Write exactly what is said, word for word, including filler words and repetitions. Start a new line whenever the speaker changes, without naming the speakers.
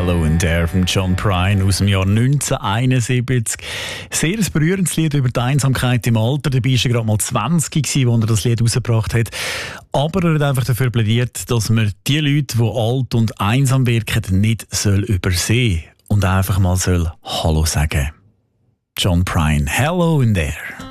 Hello in There von John Prine aus dem Jahr neunzehnhunderteinundsiebzig. Sehr ein berührendes Lied über die Einsamkeit im Alter. Dabei war er gerade mal zwanzig, als er das Lied rausgebracht hat. Aber er hat einfach dafür plädiert, dass man die Leute, die alt und einsam wirken, nicht soll übersehen und einfach mal soll Hallo sagen. John Prine, Hello in There.